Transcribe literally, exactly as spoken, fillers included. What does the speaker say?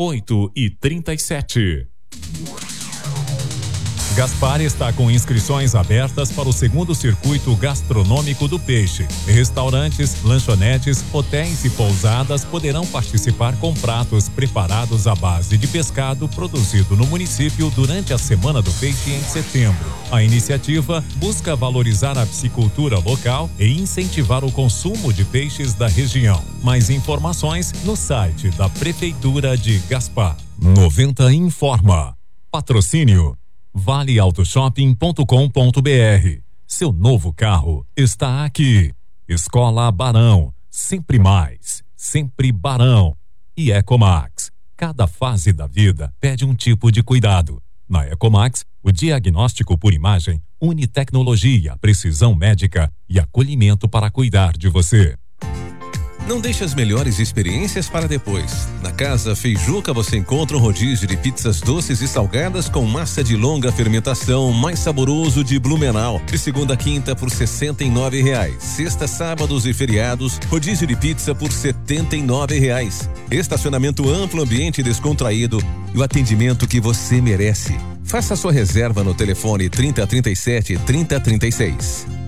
oito e trinta e sete. Gaspar está com inscrições abertas para o segundo circuito gastronômico do peixe. Restaurantes, lanchonetes, hotéis e pousadas poderão participar com pratos preparados à base de pescado produzido no município durante a Semana do Peixe em setembro. A iniciativa busca valorizar a piscicultura local e incentivar o consumo de peixes da região. Mais informações no site da Prefeitura de Gaspar. noventa informa. Patrocínio vale auto shopping ponto com ponto br. Seu novo carro está aqui. Escola Barão, sempre mais, sempre Barão. E Ecomax, cada fase da vida pede um tipo de cuidado. Na Ecomax, o diagnóstico por imagem une tecnologia, precisão médica e acolhimento para cuidar de você. Não deixe as melhores experiências para depois. Na Casa Feijuca você encontra um rodízio de pizzas doces e salgadas com massa de longa fermentação, mais saboroso de Blumenau. De segunda a quinta por sessenta e nove reais. Sexta, sábados e feriados, rodízio de pizza por setenta e nove reais. Estacionamento amplo, ambiente descontraído e o atendimento que você merece. Faça sua reserva no telefone trinta, trinta e sete, trinta, trinta e seis.